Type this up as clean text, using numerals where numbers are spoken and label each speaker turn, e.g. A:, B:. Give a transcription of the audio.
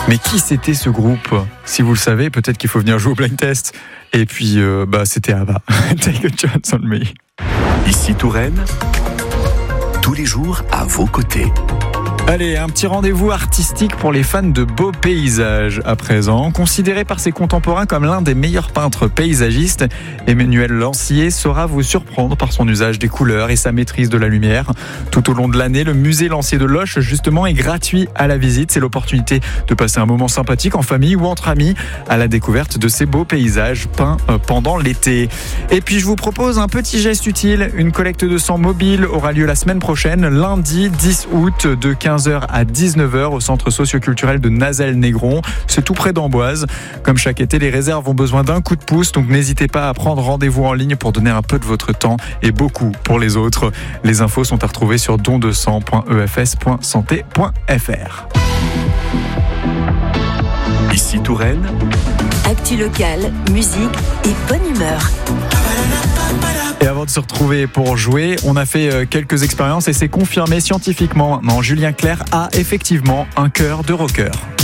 A: Mais qui c'était ce groupe ? Si vous le savez, peut-être qu'il faut venir jouer au blind test. Et puis, c'était ABBA. Take a chance on me.
B: Ici Touraine, tous les jours à vos côtés.
A: Allez, un petit rendez-vous artistique pour les fans de beaux paysages à présent. Considéré par ses contemporains comme l'un des meilleurs peintres paysagistes, Emmanuel Lancier saura vous surprendre par son usage des couleurs et sa maîtrise de la lumière. Tout au long de l'année, le musée Lancier de Loches, justement, est gratuit à la visite. C'est l'opportunité de passer un moment sympathique en famille ou entre amis à la découverte de ces beaux paysages peints pendant l'été. Et puis, je vous propose un petit geste utile. Une collecte de sang mobile aura lieu la semaine prochaine, lundi 10 août, de 15h à 19h au centre socio-culturel de Nazelles-Négron. C'est tout près d'Amboise. Comme chaque été, les réserves ont besoin d'un coup de pouce, donc n'hésitez pas à prendre rendez-vous en ligne pour donner un peu de votre temps et beaucoup pour les autres. Les infos sont à retrouver sur dondesang.efs.santé.fr.
B: Ici Touraine,
C: Actu locale, musique et bonne humeur.
A: Et avant de se retrouver pour jouer, on a fait quelques expériences et c'est confirmé scientifiquement maintenant. Julien Clerc a effectivement un cœur de rocker.